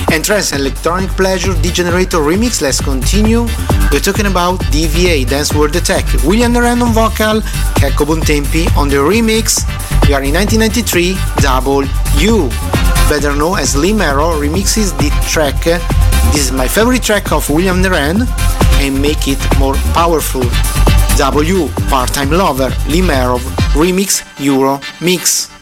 And trance and electronic pleasure Degenerator remix, let's continue. We're talking about DVA, Dance World Attack, William Naran on vocal, Checco Bontempi on the remix. We are in 1993, Double U, better known as Lee Merrow, remixes the track. This is my favorite track of William Naran and make it more powerful. W, Part-Time Lover, Lee Merrow, remix, Euro Mix.